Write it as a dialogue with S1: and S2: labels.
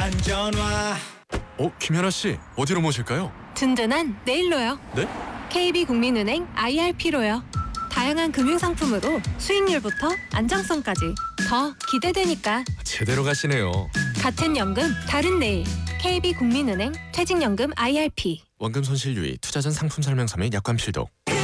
S1: 안전화.
S2: 김연아 씨, 어디로 모실까요?
S3: 든든한 내일로요.
S2: 네?
S3: KB국민은행 IRP로요. 다양한 금융상품으로 수익률부터 안정성까지 더 기대되니까.
S2: 제대로 가시네요.
S3: 같은 연금 다른 내일. KB국민은행 퇴직연금 IRP.
S2: 원금 손실 유의, 투자 전 상품 설명서 및 약관 필독.